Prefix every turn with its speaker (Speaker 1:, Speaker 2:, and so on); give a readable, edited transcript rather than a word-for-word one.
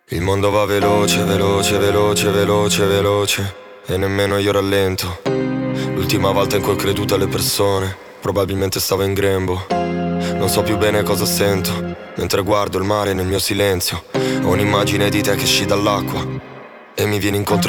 Speaker 1: Il mondo va veloce, veloce, veloce, veloce, veloce, e nemmeno io rallento. L'ultima volta in cui ho creduto alle persone, probabilmente stavo in grembo. Non so più bene cosa sento, mentre guardo il mare nel mio silenzio. Ho un'immagine di te che esci dall'acqua e mi vieni incontro